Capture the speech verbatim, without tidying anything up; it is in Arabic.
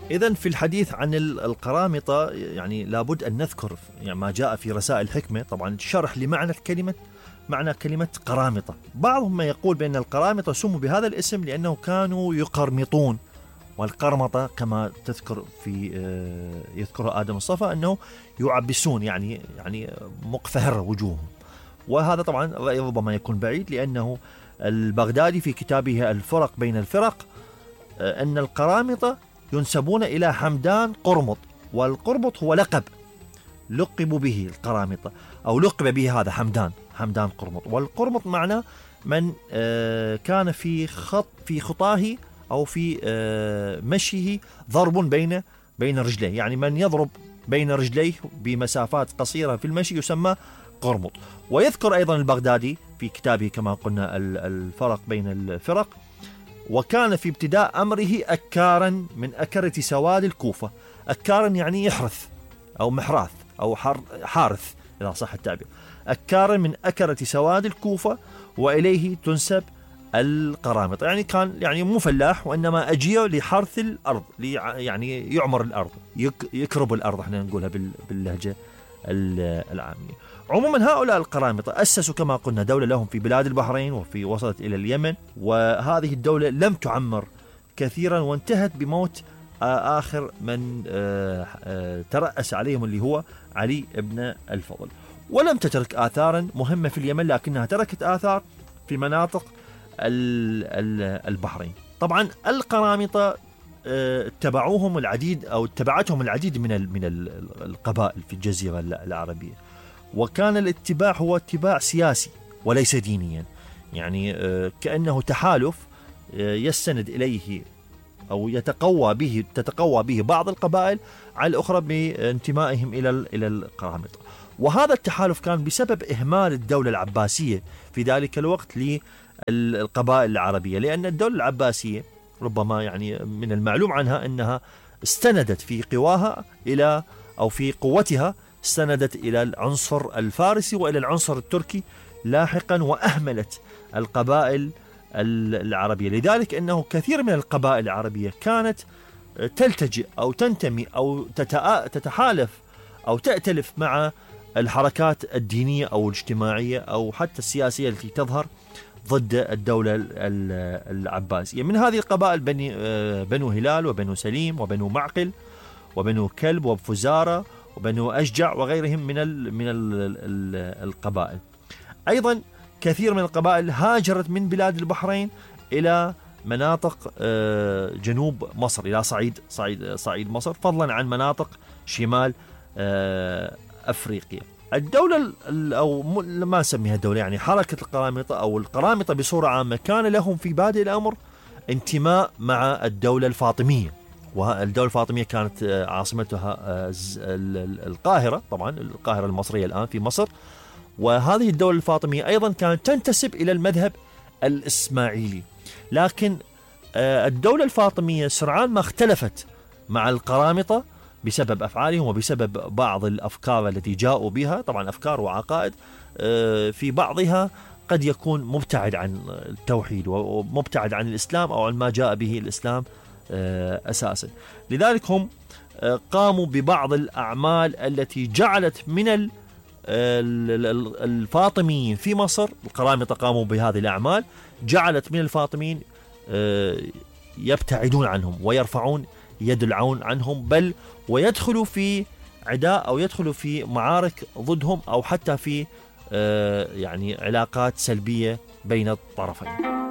إذن في الحديث عن القرامطة يعني لابد أن نذكر يعني ما جاء في رسائل الحكمة، طبعا شرح لمعنى الكلمة، معنى كلمة قرامطة. بعضهم ما يقول بأن القرامطة سموا بهذا الاسم لأنه كانوا يقرمطون، والقرمطة كما تذكر في يذكر آدم الصفا أنه يعبسون، يعني يعني مقفهر وجوههم. وهذا طبعا رأي ربما يكون بعيد، لأنه البغدادي في كتابه الفرق بين الفرق أن القرامطة ينسبون إلى حمدان قرمط، والقرمط هو لقب لقبوا به القرامطة، أو لقب به هذا حمدان حمدان قرمط. والقرمط معناه من كان في خط في خطاه أو في مشيه ضرب بين بين رجليه، يعني من يضرب بين رجليه بمسافات قصيرة في المشي يسمى قرمط. ويذكر أيضا البغدادي في كتابه كما قلنا الفرق بين الفرق: وكان في ابتداء أمره أكارا من أكرة سواد الكوفة. أكارا يعني يحرث أو محراث أو حارث إذا صح التعبير. أكارا من أكرة سواد الكوفة، وإليه تنسب القرامطة. يعني كان يعني مو فلاح، وإنما أجيه لحرث الأرض، يعني يعمر الأرض، يكرب الأرض، احنا نقولها باللهجة العامية. عموما هؤلاء القرامطة أسسوا كما قلنا دولة لهم في بلاد البحرين، وفي وصلت إلى اليمن، وهذه الدولة لم تعمر كثيرا، وانتهت بموت آخر من ترأس عليهم اللي هو علي بن الفضل. ولم تترك آثارا مهمة في اليمن، لكنها تركت آثار في مناطق البحرين. طبعا القرامطة اتبعوهم العديد أو اتبعتهم العديد من من القبائل في الجزيرة العربية، وكان الاتباع هو اتباع سياسي وليس دينيا، يعني كأنه تحالف يستند إليه أو يتقوى به تتقوى به بعض القبائل على الأخرى بانتمائهم إلى إلى القرامطة. وهذا التحالف كان بسبب إهمال الدولة العباسية في ذلك الوقت للقبائل العربية، لأن الدولة العباسية ربما يعني من المعلوم عنها أنها استندت في قواها إلى أو في قوتها استندت إلى العنصر الفارسي وإلى العنصر التركي لاحقا، وأهملت القبائل العربية. لذلك أنه كثير من القبائل العربية كانت تلتجئ أو تنتمي أو تتحالف أو تأتلف مع الحركات الدينية أو الاجتماعية أو حتى السياسية التي تظهر ضد الدولة العباسية. من هذه القبائل بني بنو هلال وبنو سليم وبنو معقل وبنو كلب وفزارة وبنو أشجع وغيرهم من ال من ال القبائل. أيضا كثير من القبائل هاجرت من بلاد البحرين إلى مناطق جنوب مصر، إلى صعيد صعيد صعيد مصر، فضلا عن مناطق شمال أفريقيا. الدولة أو ما نسميها دولة، يعني حركة القرامطة أو القرامطة بصورة عامة كان لهم في بادئ الأمر انتماء مع الدولة الفاطمية، والدولة الفاطمية كانت عاصمتها القاهرة، طبعا القاهرة المصرية الآن في مصر. وهذه الدولة الفاطمية أيضا كانت تنتسب إلى المذهب الإسماعيلي، لكن الدولة الفاطمية سرعان ما اختلفت مع القرامطة بسبب أفعالهم وبسبب بعض الأفكار التي جاءوا بها، طبعا أفكار وعقائد في بعضها قد يكون مبتعد عن التوحيد ومبتعد عن الإسلام أو عن ما جاء به الإسلام أساسا. لذلك هم قاموا ببعض الأعمال التي جعلت من الفاطميين في مصر، القرامطة قاموا بهذه الأعمال جعلت من الفاطميين يبتعدون عنهم ويرفعون يد العون عنهم، بل ويدخلوا في عداء أو يدخلوا في معارك ضدهم أو حتى في يعني علاقات سلبية بين الطرفين.